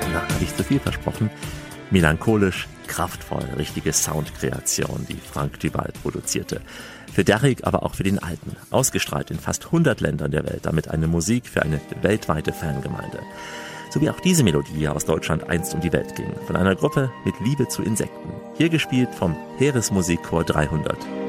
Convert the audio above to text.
Na, habe ich zu viel versprochen? Melancholisch, kraftvoll, richtige Soundkreation, die Frank Duval produzierte. Für Derrick, aber auch für den Alten. Ausgestrahlt in fast 100 Ländern der Welt, damit eine Musik für eine weltweite Fangemeinde. So wie auch diese Melodie hier aus Deutschland einst um die Welt ging. Von einer Gruppe mit Liebe zu Insekten. Hier gespielt vom Heeresmusikchor 300.